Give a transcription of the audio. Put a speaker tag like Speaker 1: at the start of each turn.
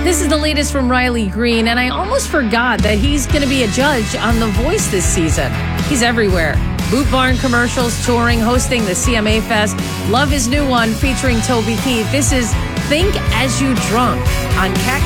Speaker 1: This is the latest from Riley Green, and I almost forgot that he's going to be a judge on The Voice this season. He's everywhere. Boot Barn commercials, touring, hosting the CMA Fest. Love his new one featuring Toby Keith. This is Think As You Drunk on Cat